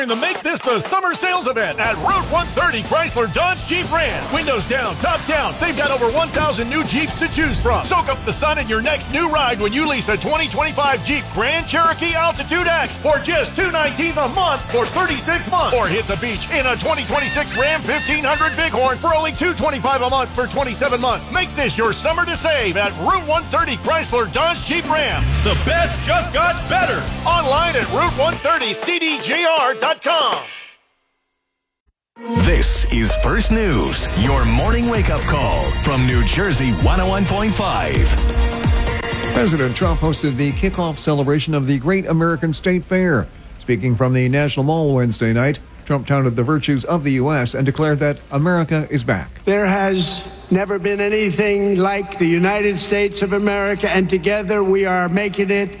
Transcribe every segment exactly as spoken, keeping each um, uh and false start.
To make this the summer sales event at Route one thirty Chrysler Dodge Jeep Ram. Windows down, top down. They've got over one thousand new Jeeps to choose from. Soak up the sun in your next new ride when you lease a twenty twenty-five Jeep Grand Cherokee Altitude X for just two hundred nineteen dollars a month for thirty-six months. Or hit the beach in a twenty twenty-six Ram fifteen hundred Bighorn for only two hundred twenty-five dollars a month for twenty-seven months. Make this your summer to save at Route one thirty Chrysler Dodge Jeep Ram. The best just got better. Online at Route one thirty C D J R dot com. This is First News, your morning wake-up call from New Jersey one oh one point five. President Trump hosted the kickoff celebration of the Great American State Fair. Speaking from the National Mall Wednesday night, Trump touted the virtues of the U S and declared that America is back. There has never been anything like the United States of America, and together we are making it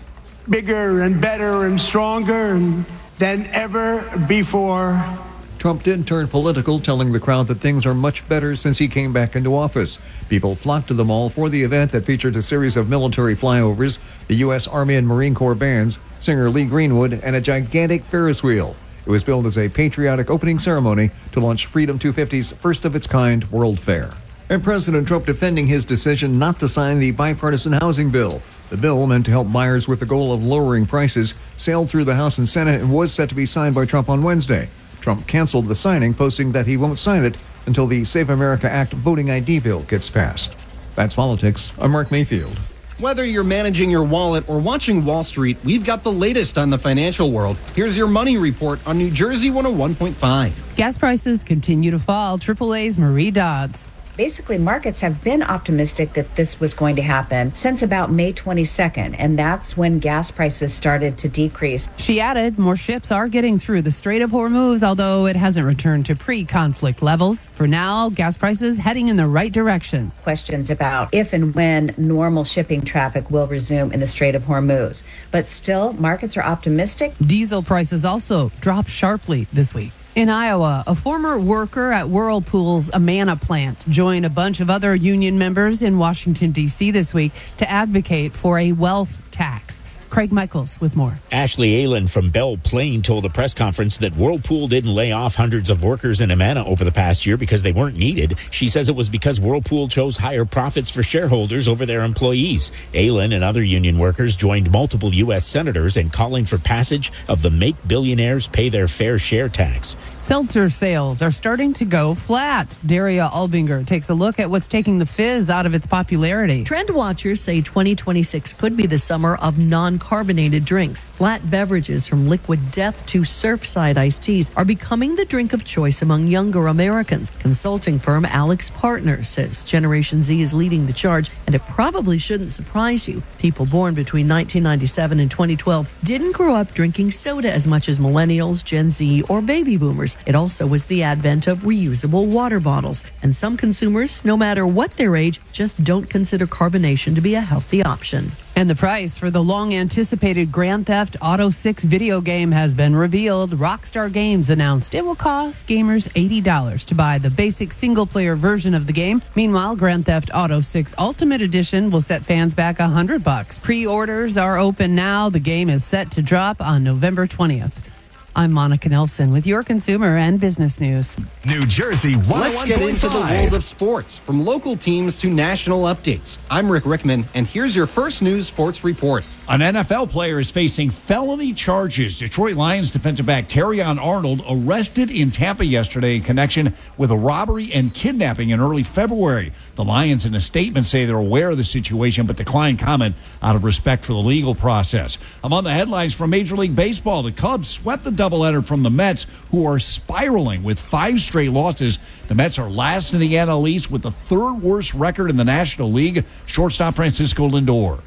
bigger and better and stronger than ever before. Trump did turn political, telling the crowd that things are much better since he came back into office. People flocked to the mall for the event that featured a series of military flyovers, the U S Army and Marine Corps bands, singer Lee Greenwood, and a gigantic Ferris wheel. It was billed as a patriotic opening ceremony to launch Freedom two fifty's first-of-its-kind World Fair. And President Trump defending his decision not to sign the bipartisan housing bill. The bill, meant to help buyers with the goal of lowering prices, sailed through the House and Senate and was set to be signed by Trump on Wednesday. Trump canceled the signing, posting that he won't sign it until the Save America Act voting I D bill gets passed. That's politics. I'm Mark Mayfield. Whether you're managing your wallet or watching Wall Street, we've got the latest on the financial world. Here's your money report on New Jersey one oh one point five. Gas prices continue to fall. triple A's Marie Dodds. Basically, markets have been optimistic that this was going to happen since about May twenty-second, and that's when gas prices started to decrease. She added, more ships are getting through the Strait of Hormuz, although it hasn't returned to pre-conflict levels. For now, gas prices heading in the right direction. Questions about if and when normal shipping traffic will resume in the Strait of Hormuz. But still, markets are optimistic. Diesel prices also dropped sharply this week. In Iowa, a former worker at Whirlpool's Amana plant joined a bunch of other union members in Washington, D C this week to advocate for a wealth tax. Craig Michaels with more. Ashley Aylen from Belle Plaine told the press conference that Whirlpool didn't lay off hundreds of workers in Amana over the past year because they weren't needed. She says it was because Whirlpool chose higher profits for shareholders over their employees. Aylen and other union workers joined multiple U S senators in calling for passage of the Make Billionaires Pay Their Fair Share tax. Seltzer sales are starting to go flat. Daria Albinger takes a look at what's taking the fizz out of its popularity. Trend watchers say twenty twenty-six could be the summer of non-carbonated drinks. Flat beverages from Liquid Death to Surfside iced teas are becoming the drink of choice among younger Americans. Consulting firm Alex Partner says Generation Z is leading the charge, and it probably shouldn't surprise you. People born between nineteen ninety-seven and twenty twelve didn't grow up drinking soda as much as millennials, Gen Z, or baby boomers. It also was the advent of reusable water bottles, and some consumers, no matter what their age, just don't consider carbonation to be a healthy option. And the price for the long-anticipated Grand Theft Auto six video game has been revealed. Rockstar Games announced it will cost gamers eighty dollars to buy the basic single-player version of the game. Meanwhile, Grand Theft Auto six Ultimate Edition will set fans back one hundred bucks. Pre-orders are open now. The game is set to drop on November twentieth. I'm Monica Nelson with your consumer and business news. New Jersey one oh one point five. Let's get into the world of sports, from local teams to national updates. I'm Rick Rickman, and here's your First News Sports Report. An N F L player is facing felony charges. Detroit Lions defensive back Terrion Arnold arrested in Tampa yesterday in connection with a robbery and kidnapping in early February. The Lions, in a statement, say they're aware of the situation but decline comment out of respect for the legal process. Among the headlines from Major League Baseball, the Cubs swept the doubleheader from the Mets, who are spiraling with five straight losses. The Mets are last in the N L East with the third worst record in the National League. Shortstop Francisco Lindor.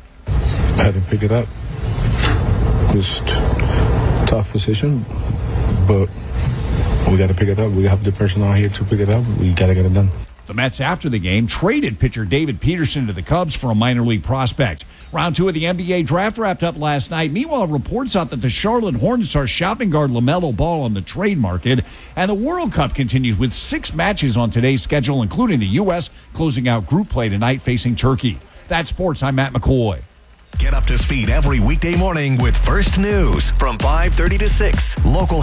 I had to pick it up. Just tough position, but we got to pick it up. We have the personnel here to pick it up. We got to get it done. The Mets, after the game, traded pitcher David Peterson to the Cubs for a minor league prospect. Round two of the N B A draft wrapped up last night. Meanwhile, reports out that the Charlotte Hornets are shopping guard LaMelo Ball on the trade market. And the World Cup continues with six matches on today's schedule, including the U S closing out group play tonight facing Turkey. That's sports. I'm Matt McCoy. Get up to speed every weekday morning with First News from five thirty to six. Local